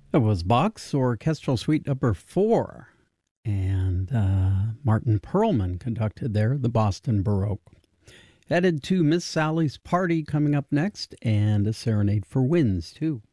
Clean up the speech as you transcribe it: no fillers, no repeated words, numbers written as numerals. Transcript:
It was Bach's Orchestral Suite Number 4, and Martin Perlman conducted there, the Boston Baroque. Headed to Miss Sally's Party coming up next, and a Serenade for Winds, too.